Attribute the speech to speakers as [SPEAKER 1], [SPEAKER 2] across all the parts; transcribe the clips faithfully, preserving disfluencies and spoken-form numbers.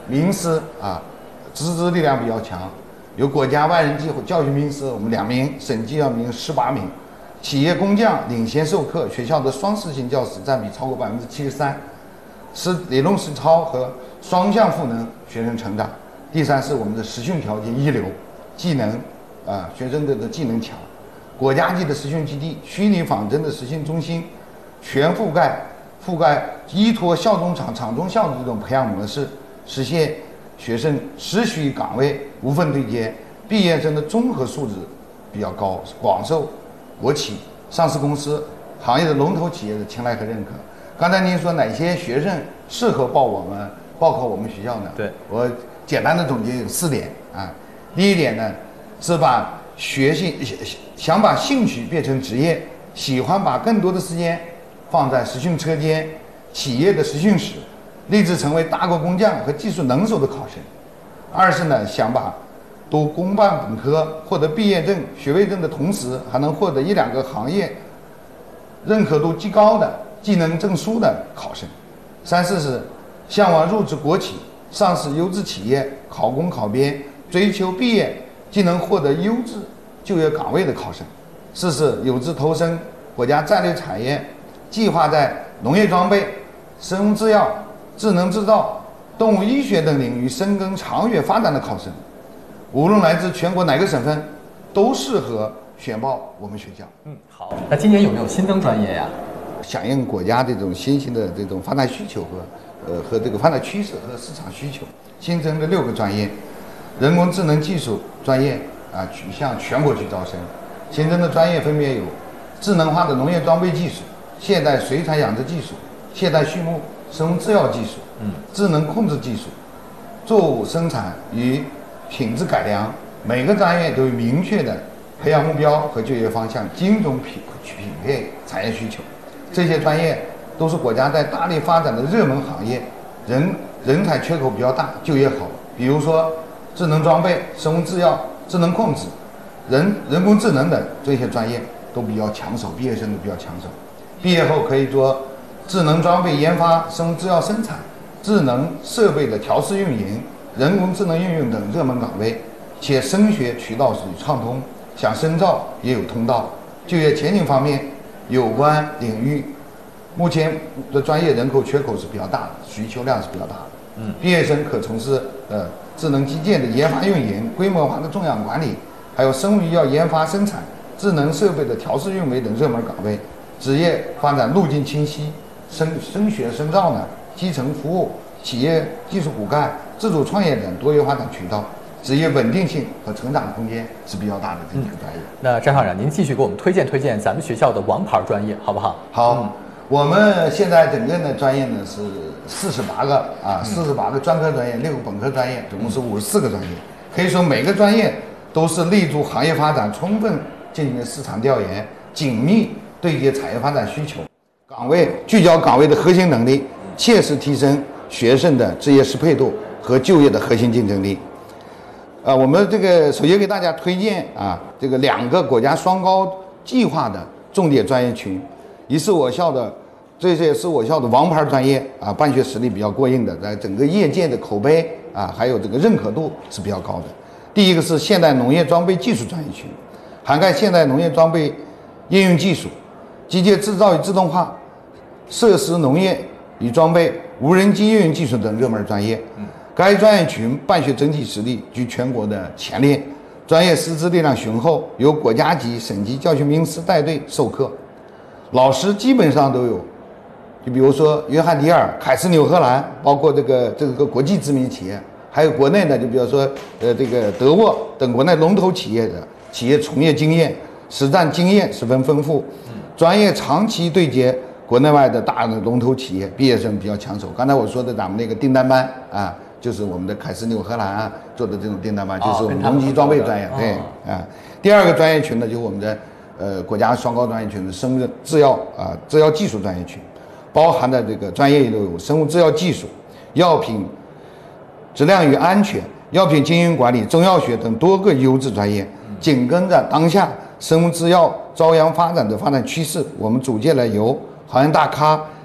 [SPEAKER 1] 名师啊，师资力量比较强，有国家万人计教育名师我们两名，省级要名十八名，企业工匠领先授课，学校的双实行教师占比超过百分之七十三，是理论实操和双向赋能学生成长。第三是我们的实训条件一流，技能啊学生的的技能强，国家级的实训基地、虚拟仿真的实训中心，全覆盖覆盖依托校中场、场中校的这种培养模式，实现学生实需岗位无缝对接，毕业生的综合素质比较高，广受国企、上市公司、行业的龙头企业的青睐和认可。刚才您说哪些学生适合报我们报考我们学校呢？
[SPEAKER 2] 对，
[SPEAKER 1] 我简单的总结有四点啊。第一点呢，是把学习想把兴趣变成职业，喜欢把更多的时间放在实训车间、企业的实训室，立志成为大国工匠和技术能手的考生。二是呢，想把读公办本科获得毕业证、学位证的同时，还能获得一两个行业认可度极高的技能证书的考生。三四是向往入职国企、上市优质企业，考公考编，追求毕业既能获得优质就业岗位的考生。四是有志投身国家战略产业，计划在农业装备、生物制药、智能制造、动物医学等领域深耕长远发展的考生。无论来自全国哪个省份，都适合选报我们学校。
[SPEAKER 2] 嗯，好。那今年有没有新增专业呀？
[SPEAKER 1] 响应国家这种新兴的这种发展需求和呃和这个发展趋势和市场需求，新增了六个专业。人工智能技术专业啊，取向全国去招生。新增的专业分别有智能化的农业装备技术、现代水产养殖技术、现代畜牧生物制药技术、嗯，智能控制技术、作物生产与品质改良。每个专业都有明确的培养目标和就业方向，精准匹匹配产业需求。这些专业都是国家在大力发展的热门行业，人人才缺口比较大，就业好。比如说智能装备、生物制药、智能控制、人人工智能等这些专业都比较抢手，毕业生都比较抢手。毕业后可以做智能装备研发、生物制药生产、智能设备的调试运营、人工智能应用等热门岗位，且升学渠道属于畅通，想深造也有通道。就业前景方面，有关领域目前的专业人口缺口是比较大的，需求量是比较大的。嗯，毕业生可从事呃智能基建的研发运营、规模化的种养管理，还有生物医药研发生产、智能设备的调试运维等热门岗位。职业发展路径清晰，升升学深造呢，基层服务、企业技术骨干、自主创业等多元发展渠道。职业稳定性和成长空间是比较大的这几个专业。嗯、
[SPEAKER 2] 那张校长，您继续给我们推荐推荐咱们学校的王牌专业，好不好？
[SPEAKER 1] 好，嗯、我们现在整个的专业呢是四十八个啊，四十八个专科专业，六个本科专业，总共是五十四个专业。可以说每个专业都是立足行业发展，充分进行市场调研，紧密对接产业发展需求，岗位聚焦岗位的核心能力，切实提升学生的职业适配度和就业的核心竞争力。啊，我们这个首先给大家推荐啊，这个两个国家双高计划的重点专业群，一是我校的，这些是我校的王牌专业啊，办学实力比较过硬的，在整个业界的口碑啊，还有这个认可度是比较高的。第一个是现代农业装备技术专业群，涵盖现代农业装备应用技术、机械制造与自动化、设施农业与装备、无人机应用技术等热门专业。嗯，该专业群办学整体实力居全国的前列，专业师资力量雄厚，由国家级、省级教学名师带队授课，老师基本上都有，就比如说约翰迪尔、凯斯纽荷兰，包括这个这个国际知名企业，还有国内的，就比如说呃这个德沃等国内龙头企业的企业从业经验、实战经验十分丰富，专业长期对接国内外的大的龙头企业，毕业生比较抢手。刚才我说的咱们那个订单班啊，就是我们的凯斯纽荷兰啊做的这种订单班，就是我们农机装备专业。对啊，第二个专业群呢，就是我们的呃国家双高专业群的生物制药啊制药技术专业群，包含的这个专业都有生物制药技术、药品质量与安全、药品经营管理、中药学等多个优质专业。紧跟着当下生物制药朝阳发展的发展趋势，我们组建了由行业大咖、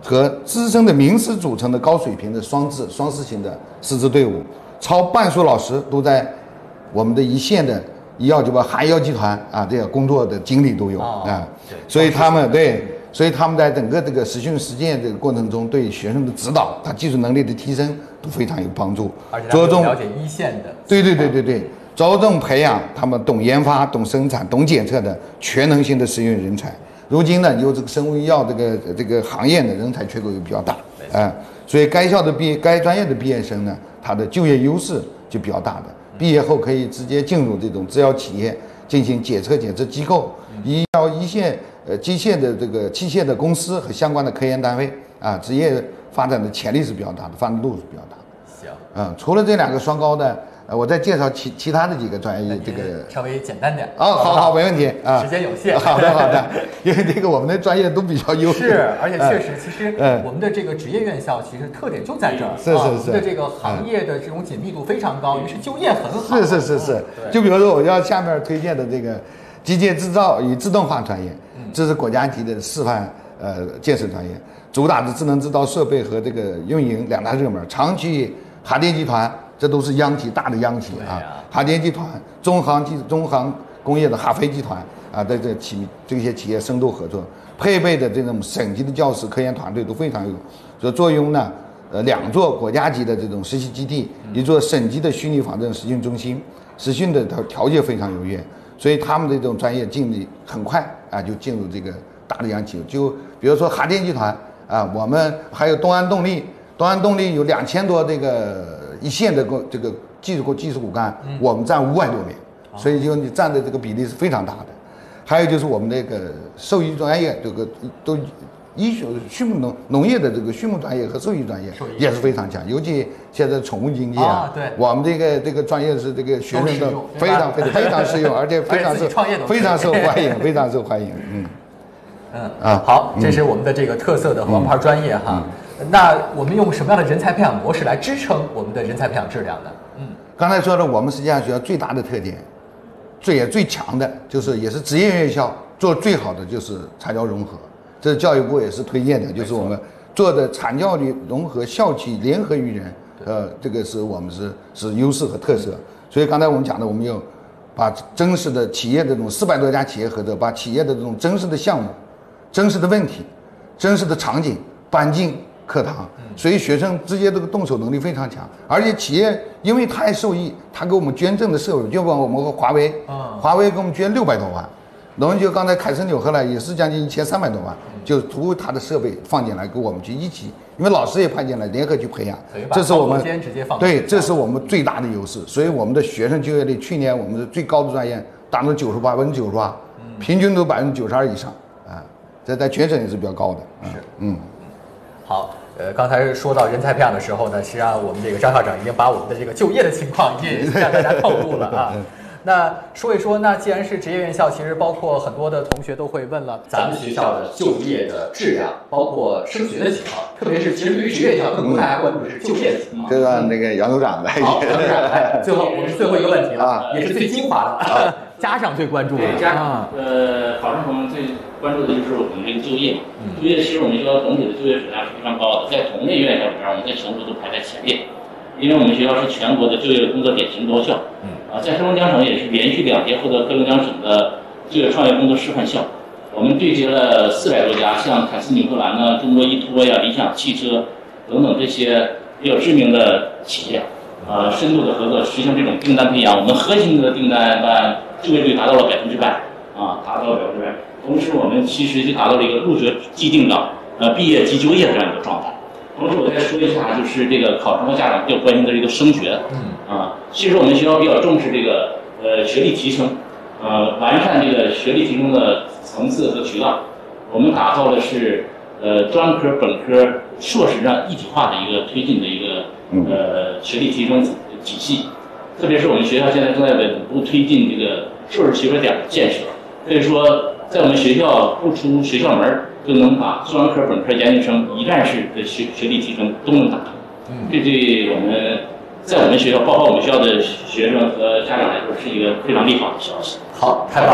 [SPEAKER 1] 和资深的名师组成的高水平的双质双师型的师资队伍，超半数老师都在我们的一线的医药就把韩医药集团啊这个工作的经历都有、哦、啊，所以他们对，所以他们在整个这个实训实践这个过程中，对学生的指导、他技术能力的提升都非常有帮助。
[SPEAKER 2] 而且着重了解一线的，
[SPEAKER 1] 对对对对对，着重培养他们懂研发、懂生产、懂检测的全能性的实验人才。如今呢，有这个生物医药这个这个行业的人才缺口又比较大，啊、呃，所以该校的毕业、该专业的毕业生呢，他的就业优势就比较大的。毕业后可以直接进入这种制药企业进行检测检测机构、医药一线呃机械的这个器械的公司和相关的科研单位啊，职业发展的潜力是比较大的，发展路是比较大的。
[SPEAKER 2] 行，
[SPEAKER 1] 嗯，除了这两个双高的。呃，我再介绍其其他的几个专业，这个
[SPEAKER 2] 稍微简单点。
[SPEAKER 1] 哦，好好，没问题啊，
[SPEAKER 2] 时间有限。
[SPEAKER 1] 好的，好的，因为这个我们的专业都比较优秀。
[SPEAKER 2] 是，而且确实，其实我们的这个职业院校其实特点就在这儿，
[SPEAKER 1] 是是是，
[SPEAKER 2] 我们的这个行业的这种紧密度非常高，于是就业很好。
[SPEAKER 1] 是是是是，就比如说我要下面推荐的这个机械制造与自动化专业，这是国家级的示范呃建设专业，主打的智能制造设备和这个运营两大热门，长期海淀集团。这都是央企，大的央企啊，海淀集团、中航集、中航工业的哈飞集团啊，在这企这些企业深度合作，配备的这种省级的教师、科研团队都非常有。所作用呢，呃，两座国家级的这种实习基地，一座省级的虚拟仿真实训中心，实训的条条件非常优越，所以他们的这种专业进的很快啊，就进入这个大的央企。就比如说海淀集团啊，我们还有东安动力，东安动力有两千多这个。一线的个这个技术技术骨干，嗯、我们占五百多名，所以就你占的这个比例是非常大的。还有就是我们那个兽医专业，这个都医学畜牧农农业的这个畜牧专业和兽医专业也是非常强，尤其现在宠物经济啊，
[SPEAKER 2] 啊对，
[SPEAKER 1] 我们这个这个专业是这个学生都非常非常非常适用，而且非常受非常受欢迎，非常受欢迎。嗯
[SPEAKER 2] 嗯啊，好，这是我们的这个特色的王牌专业哈。嗯嗯那我们用什么样的人才培养模式来支撑我们的人才培养质量呢？
[SPEAKER 1] 嗯，刚才说了，我们实际上学校最大的特点，最也最强的就是也是职业院校做最好的就是产教融合，这是教育部也是推荐的，就是我们做的产教育融合校企联合育人，呃，这个是我们是是优势和特色。所以刚才我们讲的，我们有把真实的企业的这种四百多家企业合作，把企业的这种真实的项目、真实的问题、真实的场景搬进课堂，所以学生直接这个动手能力非常强，而且企业因为太受益，他给我们捐赠的设备，就把我们和华为，华为给我们捐六百多万，龙就刚才凯森纽荷兰也是将近一千三百多万，就图他的设备放进来给我们去一起，因为老师也派进来联合去培养，这是我们对，这是我们最大的优势，所以我们的学生就业率去年我们的最高的专业达到九十八，百分之九十八，平均都百分之九十二以上啊，这在全省也是比较高的，
[SPEAKER 2] 是
[SPEAKER 1] 嗯。
[SPEAKER 2] 好，呃，刚才说到人才培养的时候呢，实际上我们这个张校长已经把我们的这个就业的情况已经向大家透露了啊。那说一说，那既然是职业院校，其实包括很多的同学都会问了，咱们学校的就业的质量，包括升学的情况，特别是其实对于职业院校，更多大家关注的是就业的情况。
[SPEAKER 1] 这让那个杨组长来。
[SPEAKER 2] 好，杨组长来。最后我们最后一个问题了，也是最精华的，家长最关注的。
[SPEAKER 3] 家长，呃，考生朋友们最关注的就是我们这个就业。就业其实我们学校总体的就业质量是非常高的，在同类院校里边，我们在全国都排在前列。因为我们学校是全国的就业工作典型高校，啊，在黑龙江省也是连续两届获得黑龙江省的就业创业工作示范校。我们对接了四百多家，像凯斯纽荷兰呢、中国依托呀、理想汽车等等这些比较知名的企业，呃，深度的合作，实行这种订单培养。我们核心的订单办就业率达到了百分之百，啊，达到了百分之百。同时，我们其实就达到了一个入学即定岗，呃，毕业即就业的这样一个状态。同时，我再说一下，就是这个考生和家长比较关心的这个升学，嗯啊，其实我们学校比较重视这个呃学历提升，呃，完善这个学历提升的层次和渠道。我们打造的是呃专科、本科、硕士这样一体化的一个推进的一个呃学历提升体系。特别是我们学校现在正在稳步推进这个硕士学位点的建设，可以说在我们学校不出学校门就能把专科、本科、研究生一站式的学学历提升都能达到。嗯，这对我们在我们学校，包括我们学校的学生和家长来说，是一个非常利好的消息。
[SPEAKER 2] 好，太棒了。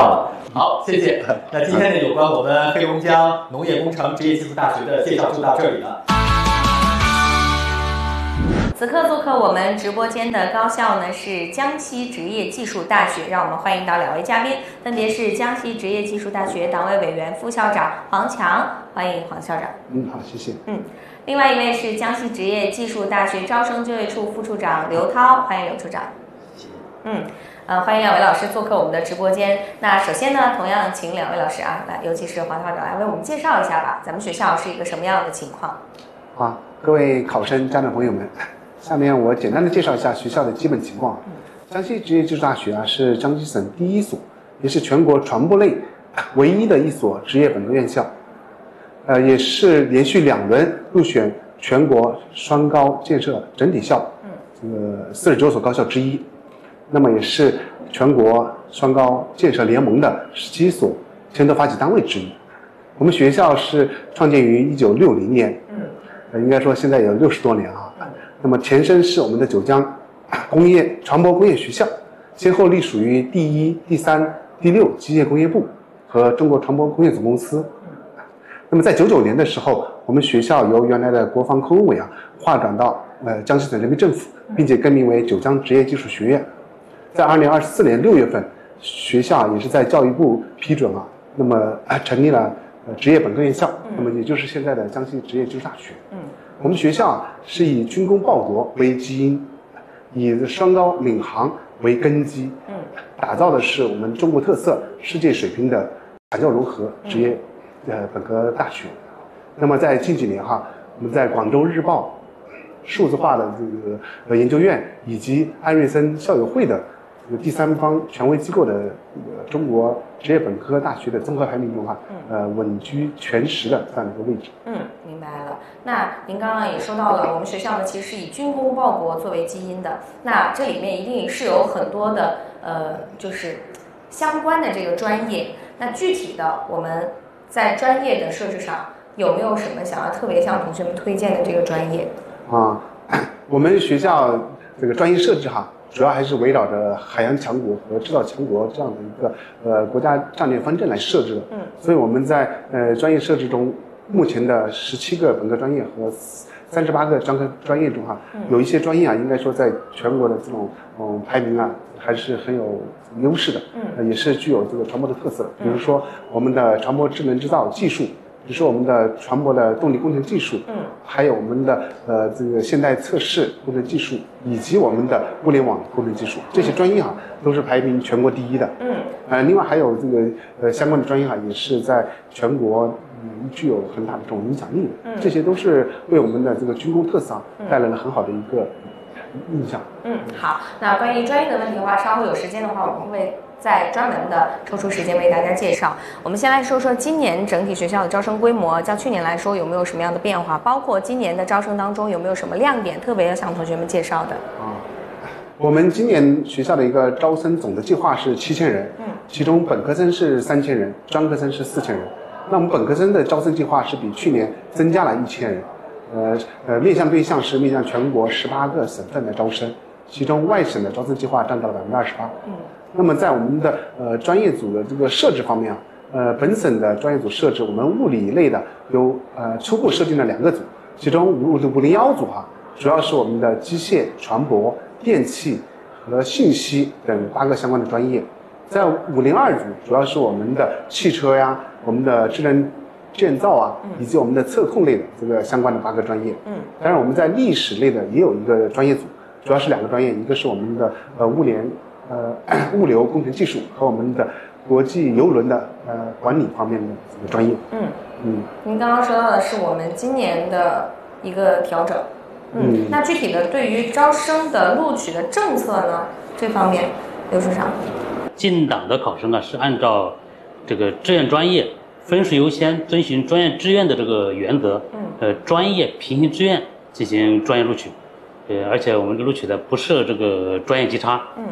[SPEAKER 2] 好，谢谢。那今天呢，有关我们黑龙江农业工程职业技术大学的介绍就到这里了。
[SPEAKER 4] 此刻做客我们直播间的高校呢是江西职业技术大学，让我们欢迎到两位嘉宾，分别是江西职业技术大学党委委员、副校长黄强，欢迎黄校长。
[SPEAKER 5] 嗯，好，谢谢。
[SPEAKER 4] 嗯，另外一位是江西职业技术大学招生就业处副处长刘涛，欢迎刘处长。嗯，呃，欢迎两位老师做客我们的直播间。那首先呢，同样请两位老师啊，来，尤其是黄校长来为我们介绍一下吧，咱们学校是一个什么样的情况？
[SPEAKER 5] 好，各位考生、家长朋友们。下面我简单的介绍一下学校的基本情况。江西职业技术大学啊，是江西省第一所，也是全国传播类唯一的一所职业本科院校，呃，也是连续两轮入选全国双高建设整体校，这个四十九所高校之一。那么也是全国双高建设联盟的十七所牵头发起单位之一。我们学校是创建于一九六零年，呃，应该说现在有六十多年啊。那么前身是我们的九江工业传播工业学校，先后隶属于第一、第三、第六机械工业部和中国传播工业总公司。那么在九九年的时候，我们学校由原来的国防科工委啊划转到呃江西省人民政府，并且更名为九江职业技术学院。在二零二四年六月份，学校也是在教育部批准啊，那么、呃、成立了呃职业本科院校，那么也就是现在的江西职业技术大学。嗯。我们学校是以军工报国为基因，以双高领航为根基，嗯，打造的是我们中国特色、世界水平的产教融合职业呃本科大学。那么在近几年哈，我们在广州日报数字化的这个呃研究院以及安瑞森校友会的这个第三方权威机构的这个中国职业本科大学的综合排名中哈，呃稳居全十的这样的一个位置。
[SPEAKER 4] 嗯，明白了。那您刚刚也说到了，我们学校呢其实是以军工报国作为基因的，那这里面一定是有很多的呃，就是相关的这个专业。那具体的我们在专业的设置上有没有什么想要特别向同学们推荐的这个专业？
[SPEAKER 5] 啊，我们学校这个专业设置哈，主要还是围绕着海洋强国和制造强国这样的一个呃国家战略方针来设置的。嗯，所以我们在呃专业设置中，目前的十七个本科专业和三十八个专科专业中哈，有一些专业啊，应该说在全国的这种嗯排名啊，还是很有优势的。嗯、呃，也是具有这个传播的特色。比如说我们的传播智能制造技术。比如说我们的传播的动力工程技术，嗯，还有我们的呃这个现代测试工程技术，以及我们的物联网工程技术，这些专业哈都是排名全国第一的，嗯，呃，另外还有这个呃相关的专业哈也是在全国嗯具有很大的这种影响力的，嗯，这些都是为我们的这个军工特色带来了很好的一个印象。
[SPEAKER 4] 嗯，好，那关于专业的问题的话，稍后有时间的话，我们会再专门的抽出时间为大家介绍。我们先来说说今年整体学校的招生规模，较去年来说有没有什么样的变化？包括今年的招生当中有没有什么亮点特别要向同学们介绍的？
[SPEAKER 5] 啊，我们今年学校的一个招生总的计划是七千人，嗯，其中本科生是三千人，专科生是四千人。那我们本科生的招生计划是比去年增加了一千人，呃呃，面向对象是面向全国十八个省份的招生，其中外省的招生计划占到了百分之二十八，嗯。那么在我们的呃专业组的这个设置方面啊，呃本省的专业组设置，我们物理类的有呃初步设定了两个组，其中五五零幺组哈、啊，主要是我们的机械、船舶、电气和信息等八个相关的专业，在五零二组主要是我们的汽车呀、我们的智能建造啊，以及我们的测控类的这个相关的八个专业。嗯，当然我们在历史类的也有一个专业组，主要是两个专业，一个是我们的呃物联。呃，物流工程技术和我们的国际邮轮的呃管理方面的这个专业。嗯
[SPEAKER 4] 嗯，您刚刚说到的是我们今年的一个调整。嗯，嗯那具体的对于招生的录取的政策呢，这方面，刘处长。
[SPEAKER 3] 进党的考生啊，是按照这个志愿专业分数优先，遵循专业志愿的这个原则。嗯。呃，专业平行志愿进行专业录取。呃，而且我们的录取的不设这个专业级差。嗯。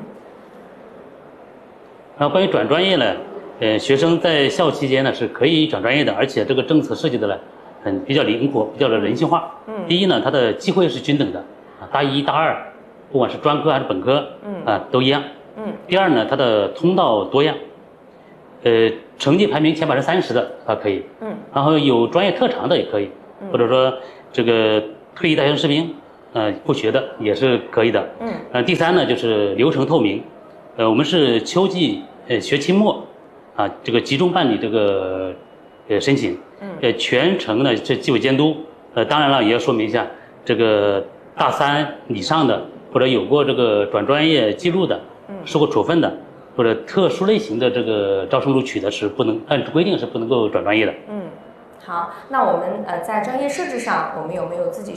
[SPEAKER 3] 那关于转专业呢，呃，学生在校期间呢是可以转专业的，而且这个政策设计的呢很比较灵活，比较的人性化。嗯。第一呢，它的机会是均等的，啊，大一、大二，不管是专科还是本科，嗯，啊，都一样。嗯。第二呢，它的通道多样， 呃，成绩排名前百分之三十的啊可以，
[SPEAKER 4] 嗯，
[SPEAKER 3] 然后有专业特长的也可以，
[SPEAKER 4] 嗯、
[SPEAKER 3] 或者说这个退役大学士兵，呃，不学的也是可以的，
[SPEAKER 4] 嗯，
[SPEAKER 3] 呃，第三呢就是流程透明，呃，我们是秋季呃学期末，啊，这个集中办理这个呃申请，
[SPEAKER 4] 嗯，
[SPEAKER 3] 呃，全程呢是纪委监督，呃，当然了也要说明一下，这个大三以上的或者有过这个转专业记录的，嗯，受过处分的。或者特殊类型的这个招生录取的是不能按规定是不能够转专业的。
[SPEAKER 4] 嗯，好，那我们呃在专业设置上，我们有没有自己